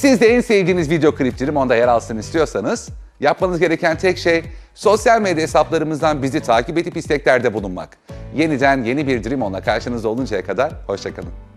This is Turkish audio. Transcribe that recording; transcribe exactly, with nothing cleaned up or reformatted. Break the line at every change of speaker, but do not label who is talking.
Siz de en sevdiğiniz video klip Dreamon'da yer alsın istiyorsanız yapmanız gereken tek şey sosyal medya hesaplarımızdan bizi takip edip isteklerde bulunmak. Yeniden yeni bir Dreamon'la karşınızda oluncaya kadar hoşça kalın.